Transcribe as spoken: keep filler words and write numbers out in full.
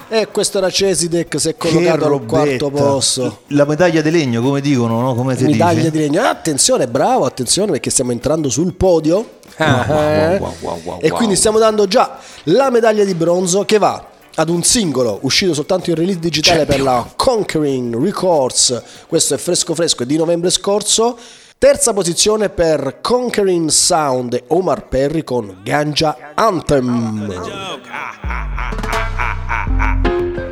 E questo era Cesidek, si è collocato al quarto posto. La medaglia di legno, come dicono, no? Come si medaglia dice? di legno. Attenzione, bravo, attenzione, perché stiamo entrando sul podio. Wow, wow, wow, wow, wow, e quindi stiamo dando già la medaglia di bronzo che va ad un singolo uscito soltanto in release digitale Champion. Per la Conquering Records. Questo è fresco fresco, è di novembre scorso. Terza posizione per Conquering Sound e Omar Perry con Ganja Anthem.